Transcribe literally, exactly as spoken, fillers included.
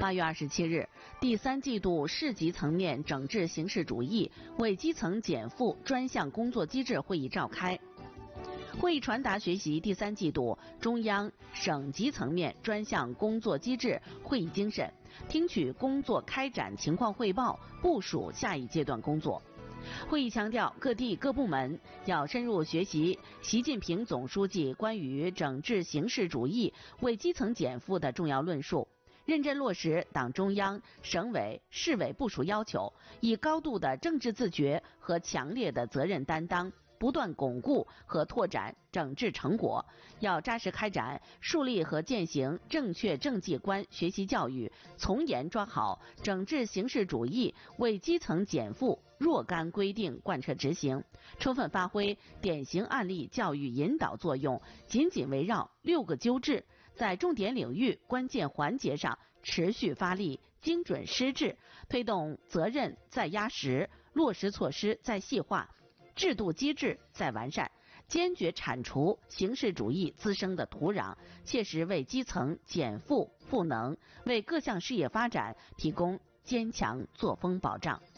八月二十七日，第三季度市级层面整治形式主义、为基层减负专项工作机制会议召开。会议传达学习第三季度中央、省级层面专项工作机制会议精神，听取工作开展情况汇报，部署下一阶段工作。会议强调，各地各部门要深入学习习近平总书记关于整治形式主义、为基层减负的重要论述，认真落实党中央、省委、市委部署要求，以高度的政治自觉和强烈的责任担当，不断巩固和拓展整治成果，要扎实开展树立和践行正确政绩观学习教育，从严抓好整治形式主义、为基层减负若干规定贯彻执行，充分发挥典型案例教育引导作用，紧紧围绕六个纠治，在重点领域、关键环节上持续发力，精准施治，推动责任再压实，落实措施再细化，制度机制再完善，坚决铲除形式主义滋生的土壤，切实为基层减负赋能，为各项事业发展提供坚强作风保障。